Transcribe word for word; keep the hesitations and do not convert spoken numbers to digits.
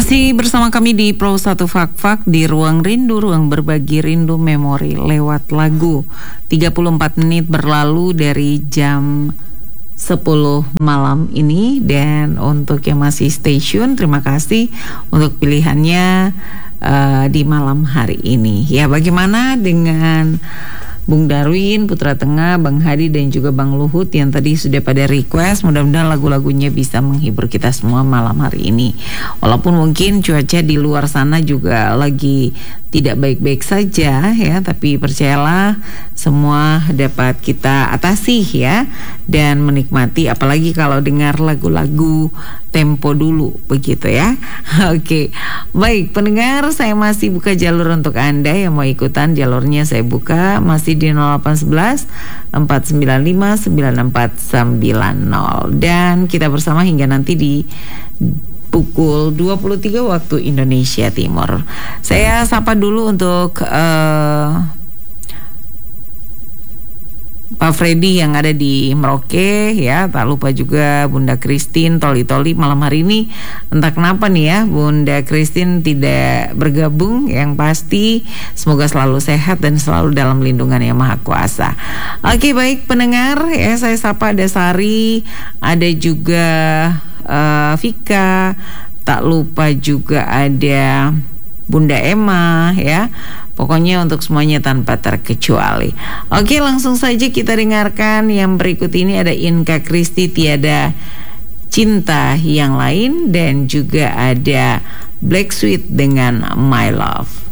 Masih bersama kami di Pro satu Fak-Fak di Ruang Rindu, ruang berbagi rindu memori lewat lagu. tiga puluh empat menit berlalu dari jam sepuluh malam ini. Dan untuk yang masih stay tune, terima kasih untuk pilihannya uh, di malam hari ini. Ya, bagaimana dengan Bung Darwin, Putra Tengah, Bang Hadi dan juga Bang Luhut yang tadi sudah pada request? Mudah-mudahan lagu-lagunya bisa menghibur kita semua malam hari ini. Walaupun mungkin cuaca di luar sana juga lagi tidak baik-baik saja ya, tapi percayalah semua dapat kita atasi ya, dan menikmati, apalagi kalau dengar lagu-lagu tempo dulu begitu ya. Oke, baik pendengar, saya masih buka jalur untuk Anda yang mau ikutan. Jalurnya saya buka masih di nol delapan satu satu empat sembilan lima sembilan empat sembilan nol, dan kita bersama hingga nanti di pukul dua puluh tiga waktu Indonesia Timur. Saya sapa dulu untuk uh, Pak Freddy yang ada di Merauke ya, tak lupa juga Bunda Christine Toli-Toli malam hari ini. Entah kenapa nih ya, Bunda Christine tidak bergabung. Yang pasti semoga selalu sehat dan selalu dalam lindungan Yang Maha Kuasa. Oke, baik pendengar ya, saya sapa ada Sari, ada juga uh, Vika, tak lupa juga ada Bunda Emma ya. Pokoknya untuk semuanya tanpa terkecuali. Oke, langsung saja kita dengarkan yang berikut ini. Ada Inka Kristi, Tiada Cinta Yang Lain, dan juga ada Black Sweet dengan My Love.